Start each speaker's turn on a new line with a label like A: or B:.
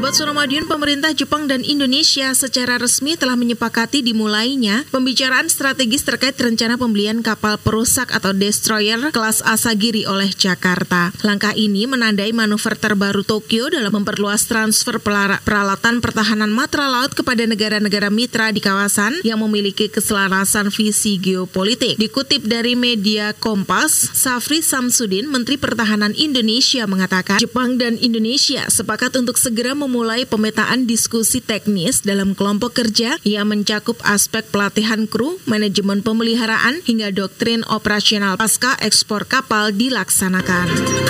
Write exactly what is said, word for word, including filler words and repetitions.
A: Sobat Suramadion, pemerintah Jepang dan Indonesia secara resmi telah menyepakati dimulainya pembicaraan strategis terkait rencana pembelian kapal perusak atau destroyer kelas Asagiri oleh Jakarta. Langkah ini menandai manuver terbaru Tokyo dalam memperluas transfer peralatan pertahanan matra laut kepada negara-negara mitra di kawasan yang memiliki keselarasan visi geopolitik. Dikutip dari media Kompas, Safri Samsudin, Menteri Pertahanan Indonesia, mengatakan Jepang dan Indonesia sepakat untuk segera memulai pemetaan diskusi teknis dalam kelompok kerja yang mencakup aspek pelatihan kru, manajemen pemeliharaan, hingga doktrin operasional pasca ekspor kapal dilaksanakan.